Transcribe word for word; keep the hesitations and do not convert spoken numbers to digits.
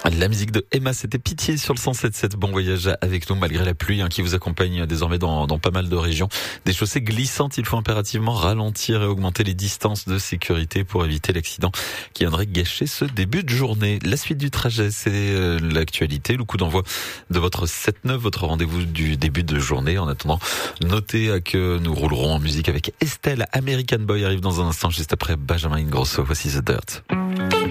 La musique de Emma, c'était Pitié sur le cent sept sept. Bon voyage avec nous malgré la pluie hein, qui vous accompagne désormais dans, dans pas mal de régions. Des chaussées glissantes, il faut impérativement ralentir et augmenter les distances de sécurité pour éviter l'accident qui viendrait gâcher ce début de journée. La suite du trajet, c'est euh, l'actualité, le coup d'envoi de votre sept neuf, votre rendez-vous du début de journée. En attendant, notez que nous roulerons en musique avec Estelle. American Boy arrive dans un instant juste après Benjamin Ingrosso. Voici The Dirt.